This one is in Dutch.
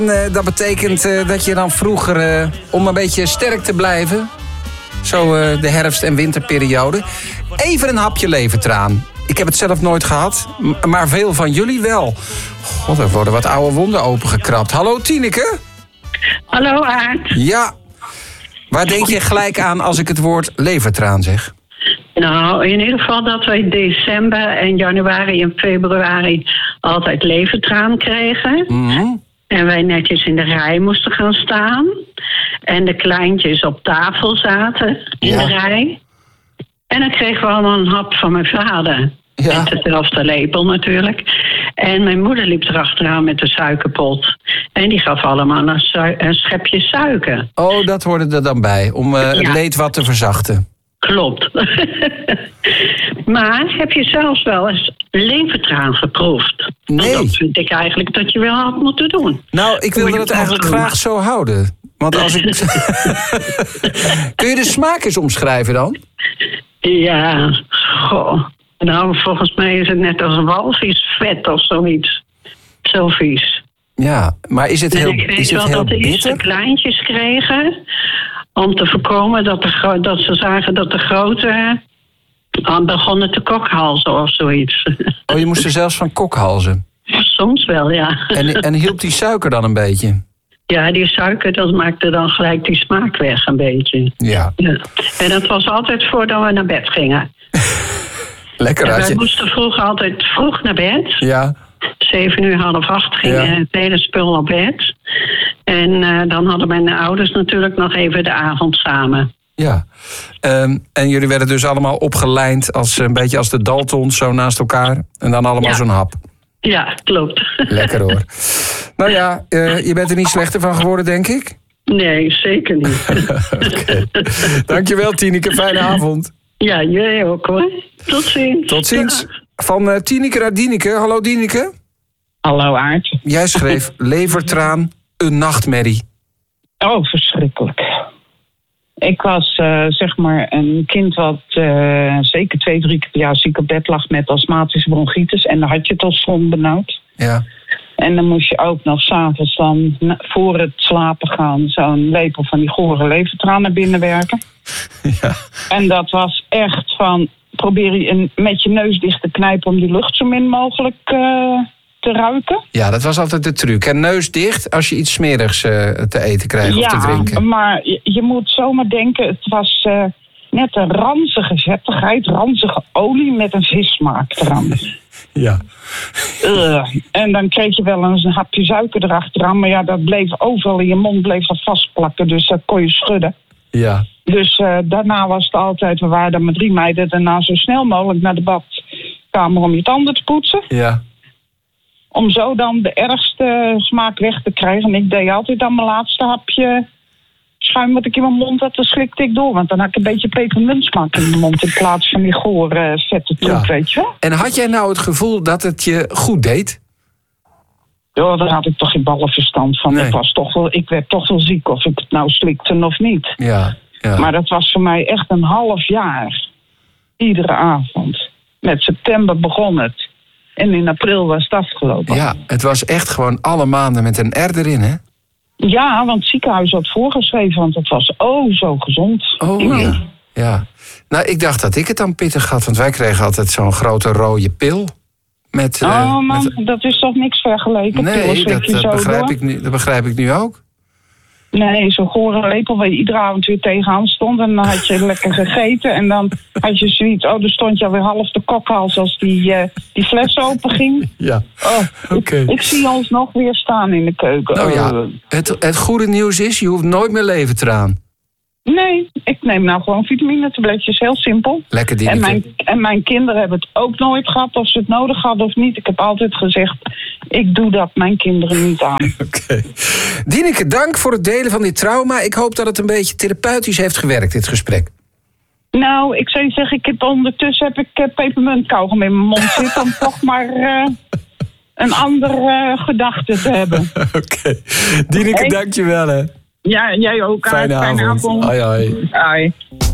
Dat betekent dat je dan vroeger, om een beetje sterk te blijven... zo de herfst- en winterperiode... even een hapje levertraan. Ik heb het zelf nooit gehad, maar veel van jullie wel. God, er worden wat oude wonden opengekrapt. Hallo Tineke? Hallo Aart. Ja. Waar denk je gelijk aan als ik het woord levertraan zeg? Nou, in ieder geval dat we in december en januari en februari altijd levertraan kregen. Mm-hmm. En wij netjes in de rij moesten gaan staan. En de kleintjes op tafel zaten in de rij. En dan kregen we allemaal een hap van mijn vader. Ja. Met dezelfde lepel natuurlijk. En mijn moeder liep erachteraan met de suikerpot. En die gaf allemaal een schepje suiker. Oh, dat hoorde er dan bij, om het leed wat te verzachten. Klopt. Maar heb je zelfs wel eens levertraan geproefd? Nee. Dat vind ik eigenlijk dat je wel had moeten doen. Nou, ik wilde het eigenlijk graag zo houden. Want als ik... Kun je de smaak eens omschrijven dan? Ja, goh. Nou, volgens mij is het net als een walvisvet of zoiets. Zo vies. Ja, maar is het heel, ik weet wel dat de eerste bitter? kleintjes kregen... om te voorkomen dat ze zagen dat de grote... begonnen te kokhalzen of zoiets. Oh, je moest er zelfs van kokhalzen? Soms wel, ja. En hielp die suiker dan een beetje? Ja, die suiker, dat maakte dan gelijk die smaak weg een beetje. Ja. En dat was altijd voordat we naar bed gingen. Lekker, en had wij je... moesten vroeger altijd vroeg naar bed. Ja. 7:00, 7:30 ging het hele spul op bed. En dan hadden mijn ouders natuurlijk nog even de avond samen. Ja. En jullie werden dus allemaal opgelijnd als een beetje als de Daltons, zo naast elkaar. En dan allemaal zo'n hap. Ja, klopt. Lekker hoor. Nou ja, je bent er niet slechter van geworden, denk ik? Nee, zeker niet. Oké. Dankjewel, Tineke. Fijne avond. Ja, jij ook hoor. Tot ziens. Tot ziens. Van Tineke naar Dieneke. Hallo Dieneke. Hallo Aart. Jij schreef levertraan, een nachtmerrie. Oh, verschrikkelijk. Ik was zeg maar een kind wat zeker 2-3 keer per jaar ziek op bed lag met astmatische bronchitis. En dan had je tot stom benauwd. Ja. En dan moest je ook nog 's avonds dan voor het slapen gaan zo'n lepel van die gore levertraan naar binnen werken. Ja. En dat was echt van, probeer je met je neus dicht te knijpen om die lucht zo min mogelijk te ruiken. Ja, dat was altijd de truc. En neus dicht als je iets smerigs te eten krijgt of te drinken. Ja, maar je moet zomaar denken, het was net een ranzige vettigheid, ranzige olie met een vissmaak eraan. Ja. En dan kreeg je wel eens een hapje suiker erachteraan, maar ja, dat bleef overal in je mond bleef dat vastplakken, dus dat kon je schudden. Ja. Dus daarna was het altijd, we waren dan met 3 meiden, daarna zo snel mogelijk naar de badkamer om je tanden te poetsen. Ja. Om zo dan de ergste smaak weg te krijgen. En ik deed altijd dan mijn laatste hapje schuim wat ik in mijn mond had, dan slikte ik door. Want dan had ik een beetje pepermuntsmaak in mijn mond in plaats van die gore vette troep, weet je wel. En had jij nou het gevoel dat het je goed deed? Ja, daar had ik toch geen ballenverstand van. Nee. Ik werd toch wel ziek of ik het nou slikte of niet. Ja. Maar dat was voor mij echt een half jaar. Iedere avond. Met september begon het. En in april was het afgelopen. Ja, het was echt gewoon alle maanden met een R erin, hè? Ja, want het ziekenhuis had voorgeschreven, want het was zo gezond. Oh, ja. Nou, ik dacht dat ik het dan pittig had, want wij kregen altijd zo'n grote rode pil. Dat is toch niks vergeleken? Nee, dat begrijp ik nu ook. Nee, zo'n gore lepel waar je iedere avond weer tegenaan stond. En dan had je lekker gegeten. En dan had je zoiets, dan stond je alweer half de kokhals als die fles open ging. Ja, oké. Ik zie ons nog weer staan in de keuken. Nou ja, het goede nieuws is, je hoeft nooit meer levertraan. Nee, ik neem nou gewoon vitaminetabletjes, heel simpel. Lekker Dieneke. En mijn kinderen hebben het ook nooit gehad, of ze het nodig hadden of niet. Ik heb altijd gezegd, ik doe dat mijn kinderen niet aan. Oké. Dieneke, dank voor het delen van dit trauma. Ik hoop dat het een beetje therapeutisch heeft gewerkt, dit gesprek. Nou, ik zou je zeggen, ondertussen heb ik pepermuntkauwgom in mijn mond zitten om toch maar een andere gedachte te hebben. Oké. Dieneke, dank je wel, hè. Ja, jij ook. Fijne avond. Hoi.